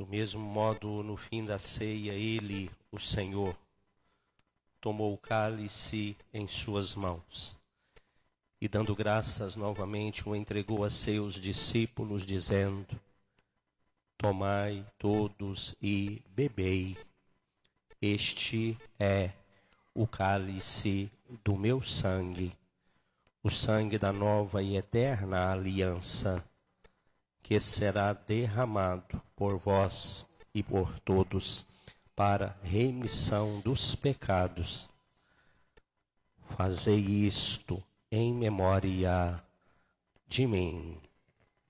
Do mesmo modo, no fim da ceia, ele, o Senhor, tomou o cálice em suas mãos e, dando graças novamente, o entregou a seus discípulos, dizendo: tomai todos e bebei. Este é o cálice do meu sangue, o sangue da nova e eterna aliança, que será derramado por vós e por todos para remissão dos pecados. Fazei isto em memória de mim.